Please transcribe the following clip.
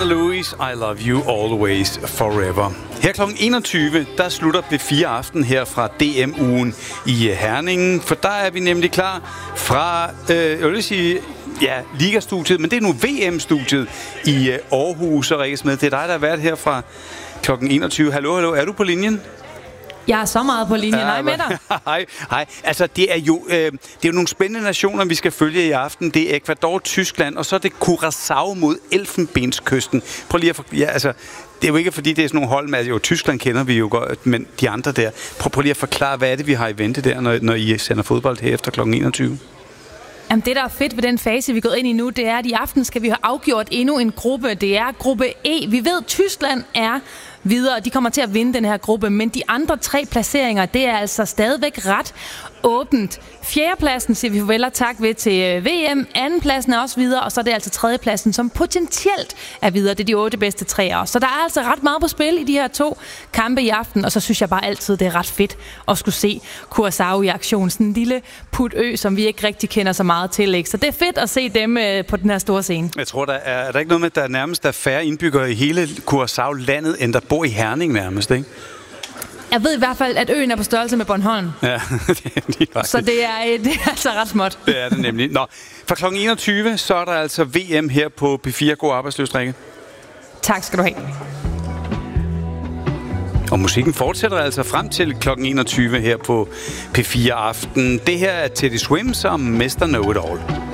Lewis, I love you always forever. Her kl. 21, der slutter P4 Aften her fra DM-ugen i Herningen, for der er vi nemlig klar fra, jeg vil sige, ja, Liga-studiet, men det er nu VM-studiet i Aarhus, og Rikke Smed, det er dig, der har været her fra kl. 21. Hallo, er du på linjen? Jeg er så meget på linjen. Hej med dig. Hej. Altså, det er jo nogle spændende nationer, vi skal følge i aften. Det er Ecuador, Tyskland, og så er det Curaçao mod Elfenbenskysten. Prøv lige at det er jo ikke, fordi det er sådan nogle hold med, jo, Tyskland kender vi jo godt, men de andre der. Prøv lige at forklare, hvad er det, vi har i vente der, når I sender fodbold her efter kl. 21? Jamen, det, der er fedt ved den fase, vi er gået ind i nu, det er, at i aften skal vi have afgjort endnu en gruppe. Det er gruppe E. Vi ved, at Tyskland er videre, og de kommer til at vinde den her gruppe, men de andre 3 placeringer, det er altså stadigvæk ret åbent. 4. pladsen siger vi farvel og tak ved til VM. 2. pladsen er også videre, og så er det altså 3. pladsen, som potentielt er videre. Det er de 8 bedste 3'ere. Så der er altså ret meget på spil i de her 2 kampe i aften, og så synes jeg bare altid, det er ret fedt at skulle se Curaçao i aktion. Sådan en lille putø, som vi ikke rigtig kender så meget til. Ikke? Så det er fedt at se dem på den her store scene. Jeg tror, er der ikke noget med, at der nærmest er færre indbyggere i hele Curaçao-landet, end der bor i Herning nærmest, ikke? Jeg ved i hvert fald, at øen er på størrelse med Bornholm. Ja, det er så det er altså ret småt. Det er det nemlig. Nå, fra kl. 21, så er der altså VM her på P4. God arbejdsløs, Rikke. Tak skal du have. Og musikken fortsætter altså frem til kl. 21 her på P4 Aften. Det her er Teddy Swims og Mr. Know It All.